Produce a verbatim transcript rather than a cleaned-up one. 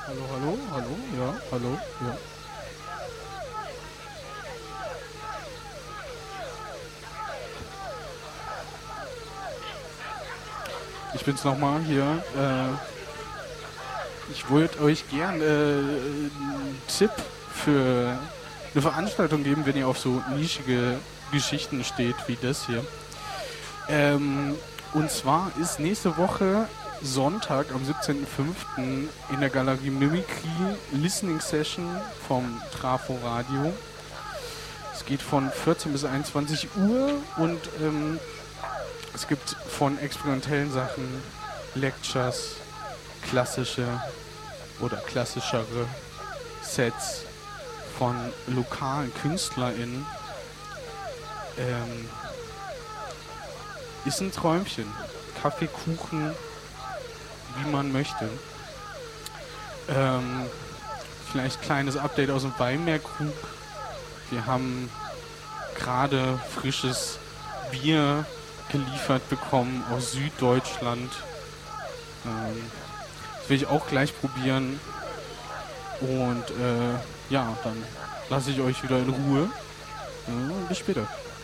Hallo, hallo, hallo, ja, hallo, ja. Ich bin's nochmal hier. Äh, ich wollte euch gern äh, einen Tipp für eine Veranstaltung geben, wenn ihr auf so nischige Geschichten steht wie das hier. Ähm, und zwar ist nächste Woche Sonntag am siebzehnten fünften in der Galerie Mimikry Listening Session vom Trafo Radio. Es geht von vierzehn bis einundzwanzig Uhr und ähm, es gibt von experimentellen Sachen Lectures, klassische oder klassischere Sets von lokalen KünstlerInnen. Ähm, ist ein Träumchen. Kaffee, Kuchen, wie man möchte. Ähm, vielleicht kleines Update aus dem Weinmeerkrug. Wir haben gerade frisches Bier geliefert bekommen aus Süddeutschland. Ähm, das will ich auch gleich probieren. Und äh, ja, dann lasse ich euch wieder in Ruhe. Äh, bis später.